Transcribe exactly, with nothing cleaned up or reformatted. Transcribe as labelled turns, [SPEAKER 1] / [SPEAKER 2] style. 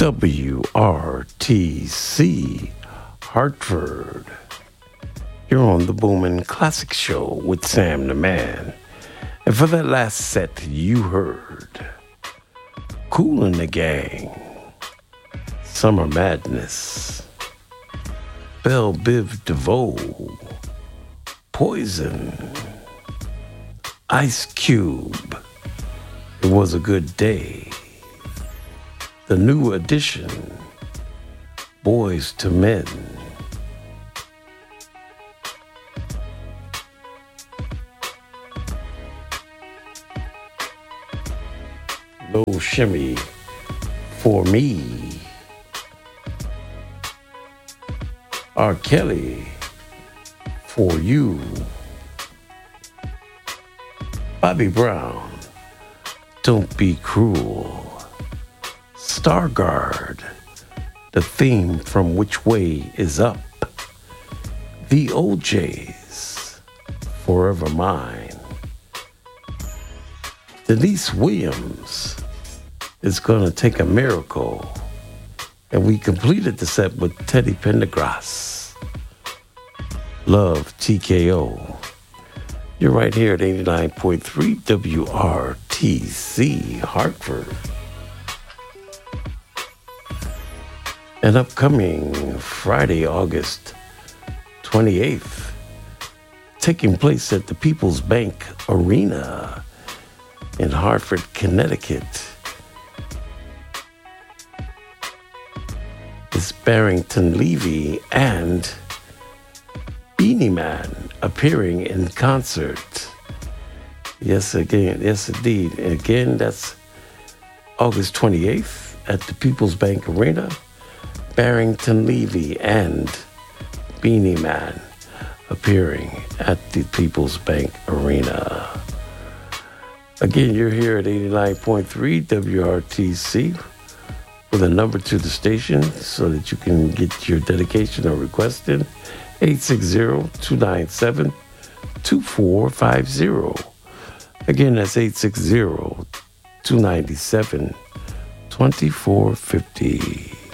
[SPEAKER 1] W R T C Hartford. You're on the Boomin' Classic Show with Sam the Man. And for that last set, you heard Kool and the Gang, Summer Madness, Belle Biv DeVoe, Poison, Ice Cube, It Was a Good Day, The New Edition, Boys to Men, Low Shimmy for Me, R. Kelly for You, Bobby Brown, Don't Be Cruel, Stargard, the theme from Which Way Is Up, The O J's, Forever Mine. Denise Williams is Gonna Take a Miracle. And we completed the set with Teddy Pendergrass, Love T K O. You're right here at eighty-nine point three W R T C Hartford. And upcoming Friday, August twenty-eighth, taking place at the People's Bank Arena in Hartford, Connecticut, is Barrington Levy and Beanie Man appearing in concert. Yes, again, yes, indeed. Again, that's August twenty-eighth at the People's Bank Arena. Barrington Levy and Beanie Man appearing at the People's Bank Arena. Again, you're here at eighty-nine point three W R T C with a number to the station so that you can get your dedication or request in. eight six zero, two nine seven, two four five zero. Again, that's eight six zero, two nine seven, two four five zero.